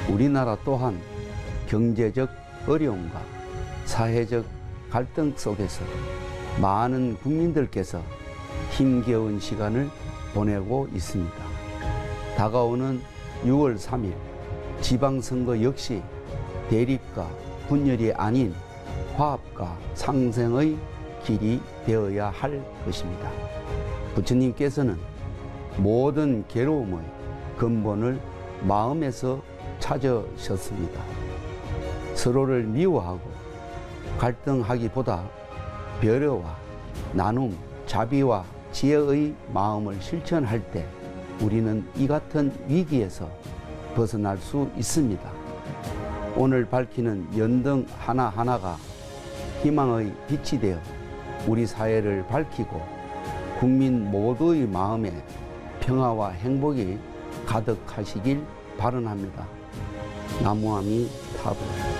우리나라 또한 경제적 어려움과 사회적 갈등 속에서 많은 국민들께서 힘겨운 시간을 보내고 있습니다. 다가오는 6월 3일 지방선거 역시 대립과 분열이 아닌 화합과 상생의 길이 되어야 할 것입니다. 부처님께서는 모든 괴로움의 근본을 마음에서 찾으셨습니다. 서로를 미워하고 갈등하기보다 배려와 나눔, 자비와 지혜의 마음을 실천할 때 우리는 이 같은 위기에서 벗어날 수 있습니다. 오늘 밝히는 연등 하나하나가 희망의 빛이 되어 우리 사회를 밝히고 국민 모두의 마음에 평화와 행복이 가득하시길 바라합니다. 나무아미타불.